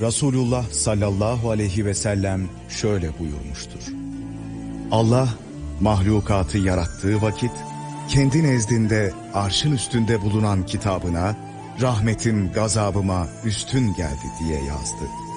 Resulullah sallallahu aleyhi ve sellem şöyle buyurmuştur. Allah mahlukatı yarattığı vakit kendi nezdinde arşın üstünde bulunan kitabına rahmetim gazabıma üstün geldi diye yazdı.